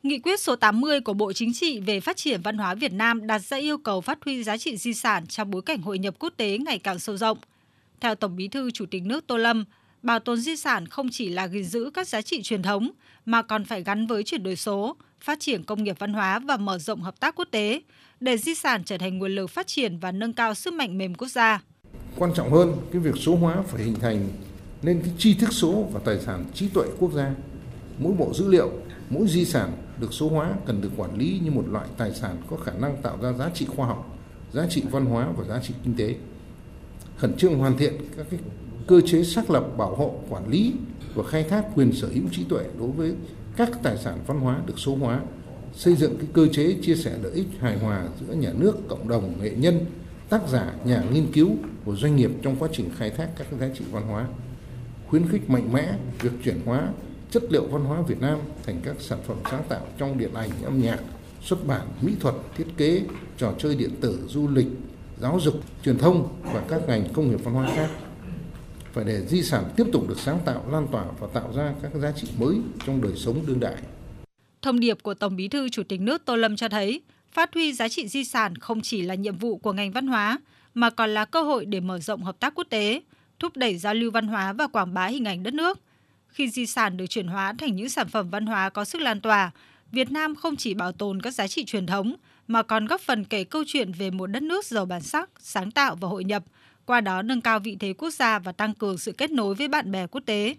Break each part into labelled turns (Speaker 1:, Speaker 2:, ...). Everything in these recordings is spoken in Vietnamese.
Speaker 1: Nghị quyết số 80 của Bộ Chính trị về phát triển văn hóa Việt Nam đặt ra yêu cầu phát huy giá trị di sản trong bối cảnh hội nhập quốc tế ngày càng sâu rộng. Theo Tổng Bí thư Chủ tịch nước Tô Lâm, bảo tồn di sản không chỉ là gìn giữ các giá trị truyền thống mà còn phải gắn với chuyển đổi số, phát triển công nghiệp văn hóa và mở rộng hợp tác quốc tế để di sản trở thành nguồn lực phát triển và nâng cao sức mạnh mềm quốc gia.
Speaker 2: Quan trọng hơn, cái việc số hóa phải hình thành nên cái tri thức số và tài sản trí tuệ quốc gia. Mỗi bộ dữ liệu, mỗi di sản được số hóa cần được quản lý như một loại tài sản có khả năng tạo ra giá trị khoa học, giá trị văn hóa và giá trị kinh tế. Khẩn trương hoàn thiện các cái cơ chế xác lập, bảo hộ, quản lý và khai thác quyền sở hữu trí tuệ đối với các tài sản văn hóa được số hóa, xây dựng cái cơ chế chia sẻ lợi ích hài hòa giữa nhà nước, cộng đồng, nghệ nhân, tác giả, nhà nghiên cứu của doanh nghiệp trong quá trình khai thác các giá trị văn hóa, khuyến khích mạnh mẽ việc chuyển hóa chất liệu văn hóa Việt Nam thành các sản phẩm sáng tạo trong điện ảnh, âm nhạc, xuất bản, mỹ thuật, thiết kế, trò chơi điện tử, du lịch, giáo dục, truyền thông và các ngành công nghiệp văn hóa khác. Phải để di sản tiếp tục được sáng tạo, lan tỏa và tạo ra các giá trị mới trong đời sống đương đại.
Speaker 1: Thông điệp của Tổng Bí thư Chủ tịch nước Tô Lâm cho thấy, phát huy giá trị di sản không chỉ là nhiệm vụ của ngành văn hóa, mà còn là cơ hội để mở rộng hợp tác quốc tế, thúc đẩy giao lưu văn hóa và quảng bá hình ảnh đất nước. Khi di sản được chuyển hóa thành những sản phẩm văn hóa có sức lan tỏa, Việt Nam không chỉ bảo tồn các giá trị truyền thống, mà còn góp phần kể câu chuyện về một đất nước giàu bản sắc, sáng tạo và hội nhập, qua đó nâng cao vị thế quốc gia và tăng cường sự kết nối với bạn bè quốc tế.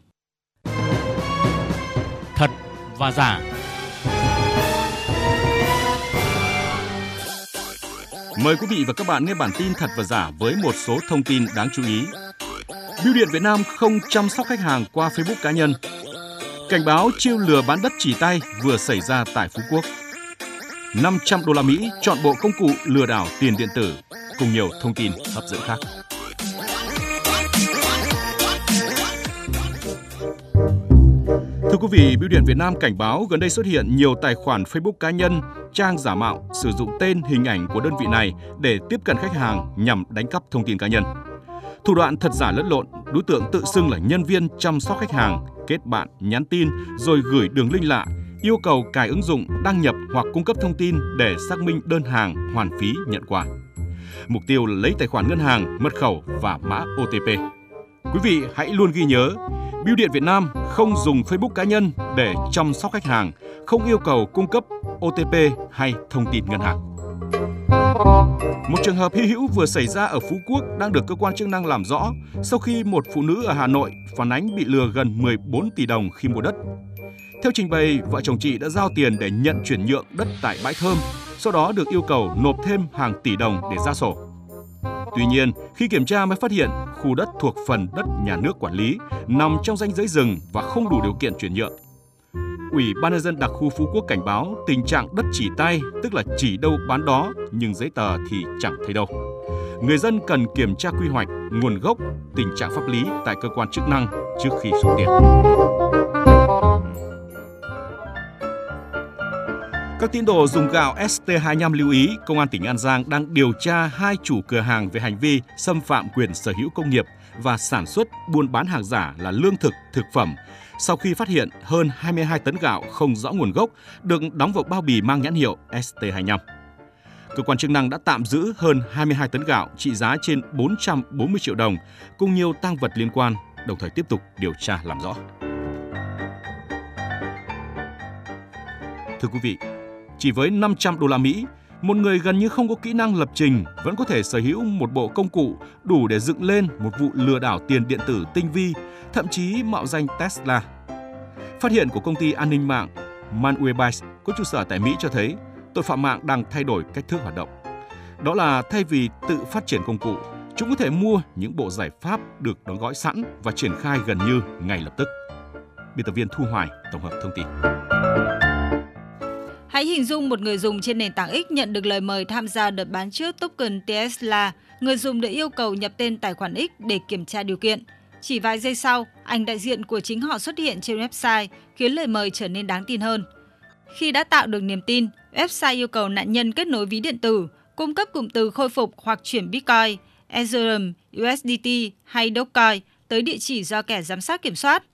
Speaker 3: Thật và giả. Mời quý vị và các bạn nghe bản tin Thật và Giả với một số thông tin đáng chú ý. Bưu điện Việt Nam không chăm sóc khách hàng qua Facebook cá nhân. Cảnh báo chiêu lừa bán đất chỉ tay vừa xảy ra tại Phú Quốc. 500 đô la Mỹ chọn bộ công cụ lừa đảo tiền điện tử, cùng nhiều thông tin hấp dẫn khác. Thưa quý vị, Bưu điện Việt Nam cảnh báo gần đây xuất hiện nhiều tài khoản Facebook cá nhân, trang giả mạo sử dụng tên, hình ảnh của đơn vị này để tiếp cận khách hàng nhằm đánh cắp thông tin cá nhân. Thủ đoạn thật giả lẫn lộn, đối tượng tự xưng là nhân viên chăm sóc khách hàng, kết bạn, nhắn tin rồi gửi đường link lạ, yêu cầu cài ứng dụng, đăng nhập hoặc cung cấp thông tin để xác minh đơn hàng, hoàn phí, nhận quà. Mục tiêu là lấy tài khoản ngân hàng, mật khẩu và mã OTP. Quý vị hãy luôn ghi nhớ, Bưu điện Việt Nam không dùng Facebook cá nhân để chăm sóc khách hàng, không yêu cầu cung cấp OTP hay thông tin ngân hàng. Một trường hợp hy hữu vừa xảy ra ở Phú Quốc đang được cơ quan chức năng làm rõ sau khi một phụ nữ ở Hà Nội phản ánh bị lừa gần 14 tỷ đồng khi mua đất. Theo trình bày, vợ chồng chị đã giao tiền để nhận chuyển nhượng đất tại bãi Thơm, sau đó được yêu cầu nộp thêm hàng tỷ đồng để ra sổ. Tuy nhiên, khi kiểm tra mới phát hiện khu đất thuộc phần đất nhà nước quản lý, nằm trong ranh giới rừng và không đủ điều kiện chuyển nhượng. Ủy ban nhân dân đặc khu Phú Quốc cảnh báo tình trạng đất chỉ tay, tức là chỉ đâu bán đó, nhưng giấy tờ thì chẳng thấy đâu. Người dân cần kiểm tra quy hoạch, nguồn gốc, tình trạng pháp lý tại cơ quan chức năng trước khi rút tiền. Các tín đồ dùng gạo ST25 lưu ý, Công an tỉnh An Giang đang điều tra 2 chủ cửa hàng về hành vi xâm phạm quyền sở hữu công nghiệp và sản xuất buôn bán hàng giả là lương thực, thực phẩm, sau khi phát hiện hơn 22 tấn gạo không rõ nguồn gốc được đóng vào bao bì mang nhãn hiệu ST25. Cơ quan chức năng đã tạm giữ hơn 22 tấn gạo trị giá trên 440 triệu đồng cùng nhiều tang vật liên quan, đồng thời tiếp tục điều tra làm rõ. Thưa quý vị, chỉ với 500 đô la Mỹ, một người gần như không có kỹ năng lập trình vẫn có thể sở hữu một bộ công cụ đủ để dựng lên một vụ lừa đảo tiền điện tử tinh vi, thậm chí mạo danh Tesla. Phát hiện của công ty an ninh mạng Malwarebytes có trụ sở tại Mỹ cho thấy tội phạm mạng đang thay đổi cách thức hoạt động. Đó là thay vì tự phát triển công cụ, chúng có thể mua những bộ giải pháp được đóng gói sẵn và triển khai gần như ngay lập tức. Biên tập viên Thu Hoài tổng hợp thông tin.
Speaker 1: Hãy hình dung một người dùng trên nền tảng X nhận được lời mời tham gia đợt bán trước token Tesla. Người dùng được yêu cầu nhập tên tài khoản X để kiểm tra điều kiện. Chỉ vài giây sau, ảnh đại diện của chính họ xuất hiện trên website, khiến lời mời trở nên đáng tin hơn. Khi đã tạo được niềm tin, website yêu cầu nạn nhân kết nối ví điện tử, cung cấp cụm từ khôi phục hoặc chuyển Bitcoin, Ethereum, USDT hay Dogecoin tới địa chỉ do kẻ giám sát kiểm soát.